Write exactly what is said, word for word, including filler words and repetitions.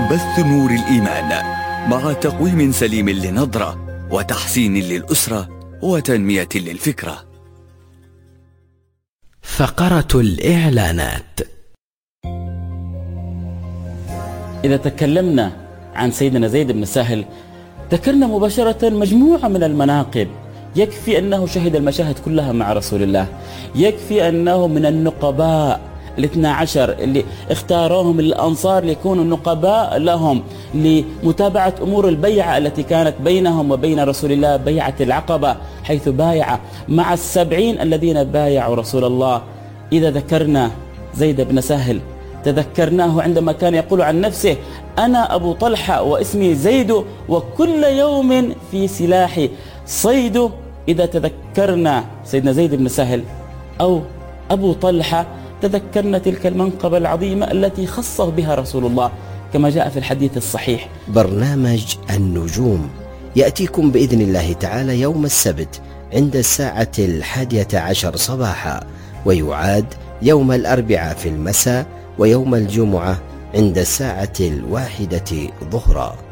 بث نور الإيمان مع تقويم سليم للنظرة وتحسين للأسرة وتنمية للفكرة. فقرة الإعلانات. إذا تكلمنا عن سيدنا زيد بن سهل ذكرنا مباشرة مجموعة من المناقب. يكفي أنه شهد المشاهد كلها مع رسول الله، يكفي أنه من النقباء الاثنى عشر اللي اختاروهم الأنصار ليكونوا نقباء لهم لمتابعة أمور البيعة التي كانت بينهم وبين رسول الله، بيعة العقبة، حيث بايع مع السبعين الذين بايعوا رسول الله. إذا ذكرنا زيد بن سهل تذكرناه عندما كان يقول عن نفسه: أنا أبو طلحة واسمي زيد وكل يوم في سلاحي صيد. إذا تذكرنا سيدنا زيد بن سهل أو أبو طلحة تذكرنا تلك المنقبة العظيمة التي خصه بها رسول الله كما جاء في الحديث الصحيح. برنامج النجوم يأتيكم بإذن الله تعالى يوم السبت عند الساعة الحادية عشر صباحا، ويعاد يوم الأربعاء في المساء، ويوم الجمعة عند الساعة الواحدة ظهرا.